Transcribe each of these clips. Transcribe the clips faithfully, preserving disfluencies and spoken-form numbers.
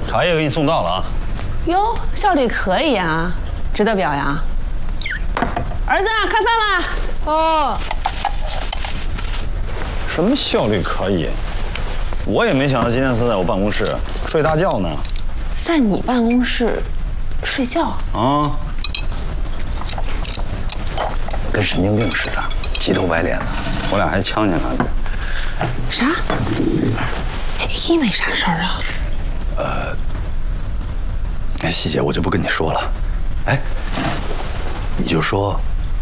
茶叶给你送到了啊。 哟，效率可以啊，值得表扬。儿子，开饭了。哦。 什么效率可以？我也没想到今天他在我办公室睡大觉呢。 在你办公室睡觉？ 啊。跟神经病似的，急头白脸的。我俩还呛起来了。 啥？因为啥事儿啊？ 呃，那细节我就不跟你说了。哎，你就说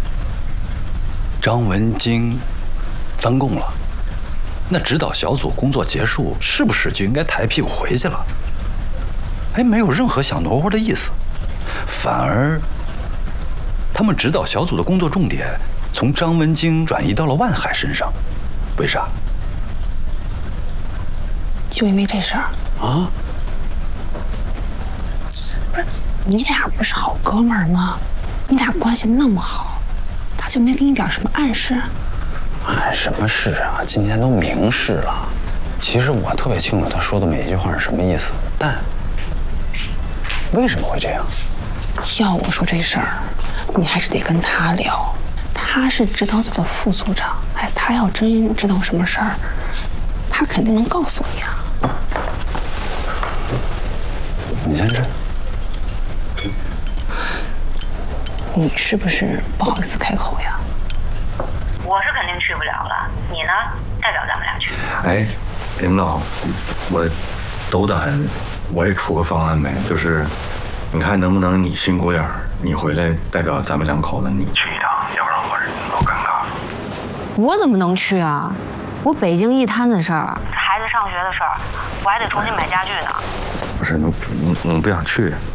张文京翻供了，那指导小组工作结束，是不是就应该抬屁股回去了？哎，没有任何想挪窝的意思，反而他们指导小组的工作重点从张文京转移到了万海身上，为啥？ 就因为这事儿啊？ 不是，你俩不是好哥们儿吗？你俩关系那么好，他就没给你点什么暗示？ 暗什么示啊？今天都明示了。其实我特别清楚他说的每一句话是什么意思，但为什么会这样？ 要我说这事儿，你还是得跟他聊。他是指导组的副组长，哎，他要真知道什么事儿，他肯定能告诉你啊。 你先吃。 你是不是不好意思开口呀？ 我是肯定去不了了，你呢？代表咱们俩去。 哎，领导，我斗胆，我也出个方案呗，就是你看能不能你新国眼，你回来代表咱们两口子，你去一趟，要不然我人都尴尬了。 我怎么能去啊？我北京一摊子事儿， 孩子上学的事儿，我还得重新买家具呢。 不是，我我我不想去。